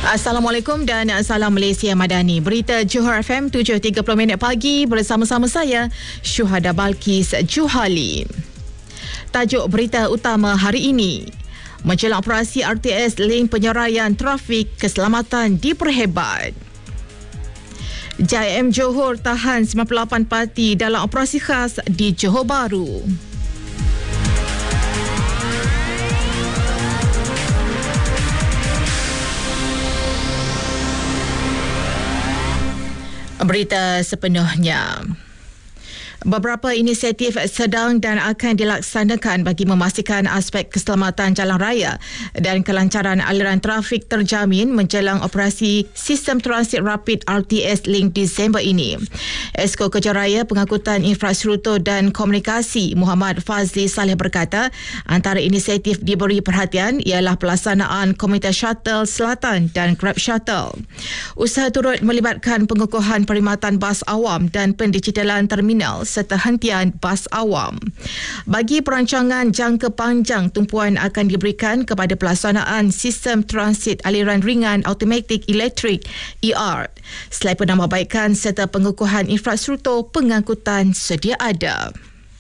Assalamualaikum dan salam Malaysia Madani. Berita Johor FM 7.30 pagi bersama-sama saya Syuhada Balkis Juhali. Tajuk berita utama hari ini. Menjelang operasi RTS Link Penyeraian Trafik, keselamatan diperhebat. JIM Johor tahan 98 parti dalam operasi khas di Johor Bahru. Berita sepenuhnya. Beberapa inisiatif sedang dan akan dilaksanakan bagi memastikan aspek keselamatan jalan raya dan kelancaran aliran trafik terjamin menjelang operasi Sistem Transit Rapid RTS Link Disember ini. Esko Kerja Raya Pengangkutan Infrastruktur dan Komunikasi Muhammad Fazli Saleh berkata, antara inisiatif diberi perhatian ialah pelaksanaan Komunitas Shuttle Selatan dan Grab Shuttle. Usaha turut melibatkan pengukuhan perkhidmatan bas awam dan pendigitalan terminal serta hentian bas awam. Bagi perancangan jangka panjang, tumpuan akan diberikan kepada pelaksanaan Sistem Transit Aliran Ringan Automatik Elektrik ER selain penambahbaikan serta pengukuhan infrastruktur pengangkutan sedia ada.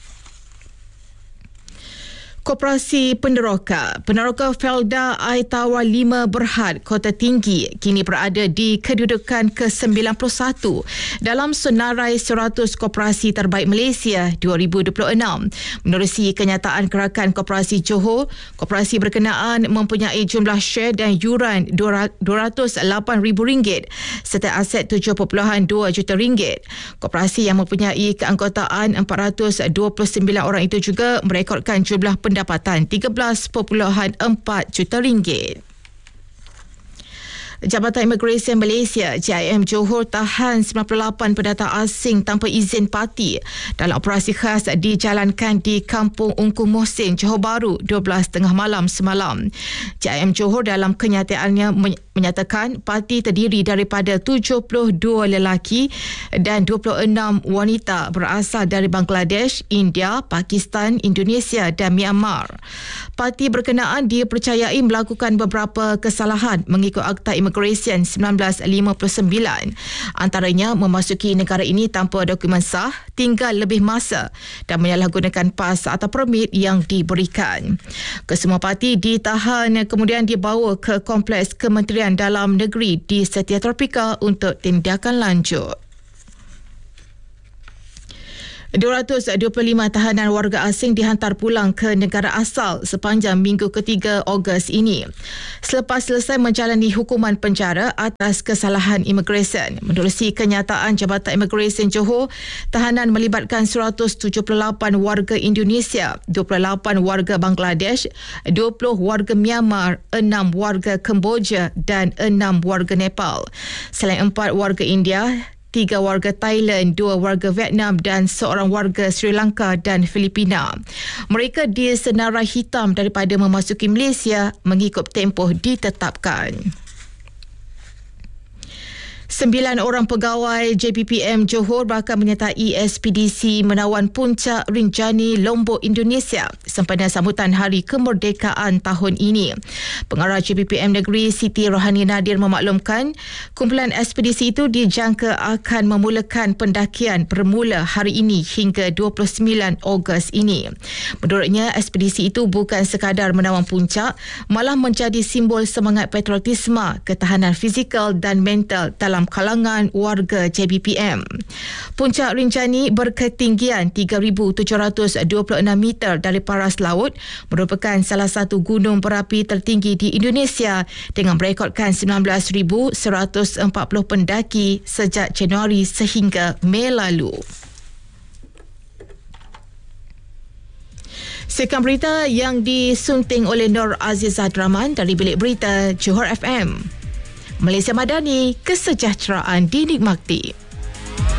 Koperasi Peneroka Felda Air-Tawar 5 Berhad Kota Tinggi kini berada di kedudukan ke-91 dalam senarai 100 koperasi terbaik Malaysia 2026. Menerusi kenyataan Kerakan Koperasi Johor, koperasi berkenaan mempunyai jumlah share dan yuran RM208,000 serta aset RM7.2 juta. Koperasi yang mempunyai keanggotaan 429 orang itu juga merekodkan jumlah pendapatan RM13.4 juta. Jabatan Imigresen Malaysia JIM Johor tahan 98 pendatang asing tanpa izin parti dalam operasi khas dijalankan di Kampung Ungku Mohsin, Johor Bahru 12:30 malam semalam. JIM Johor dalam kenyataannya menyatakan parti terdiri daripada 72 lelaki dan 26 wanita berasal dari Bangladesh, India, Pakistan, Indonesia dan Myanmar. Parti berkenaan dipercayai melakukan beberapa kesalahan mengikut Akta Imigresen 1959, antaranya memasuki negara ini tanpa dokumen sah, tinggal lebih masa dan menyalahgunakan pas atau permit yang diberikan. Kesemua parti ditahan kemudian dibawa ke Kompleks Kementerian Dalam Negeri di Setia Tropika untuk tindakan lanjut. 225 tahanan warga asing dihantar pulang ke negara asal sepanjang minggu ketiga Ogos ini selepas selesai menjalani hukuman penjara atas kesalahan imigresen. Menerusi kenyataan Jabatan Imigresen Johor, tahanan melibatkan 178 warga Indonesia, 28 warga Bangladesh, 20 warga Myanmar, 6 warga Kemboja dan 6 warga Nepal. Selain 4 warga India, 3 warga Thailand, 2 warga Vietnam dan 1 warga Sri Lanka dan Filipina. Mereka disenarai hitam daripada memasuki Malaysia mengikut tempoh ditetapkan. 9 orang pegawai JPPM Johor bakal menyertai ekspedisi menawan Puncak Rinjani Lombok Indonesia sempena sambutan Hari Kemerdekaan tahun ini. Pengarah JPPM Negeri Siti Rohani Nadir memaklumkan kumpulan ekspedisi itu dijangka akan memulakan pendakian bermula hari ini hingga 29 Ogos ini. Menurutnya, ekspedisi itu bukan sekadar menawan puncak, malah menjadi simbol semangat patriotisme, ketahanan fizikal dan mental dalam kalangan warga JPPM. Puncak Rinjani berketinggian 3,726 meter dari paras laut, merupakan salah satu gunung berapi tertinggi di Indonesia dengan merekodkan 19,140 pendaki sejak Januari sehingga Mei lalu. Sekian berita yang disunting oleh Nur Azizah Draman dari Bilik Berita Johor FM. Malaysia Madani, kesejahteraan dinikmati.